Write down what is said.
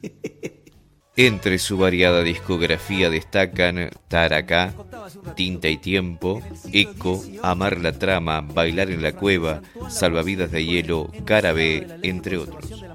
Entre su variada discografía destacan Taracá, Tinta y Tiempo, Eco, Amar la Trama, Bailar en la Cueva, Salvavidas de Hielo, Cara B, entre otros.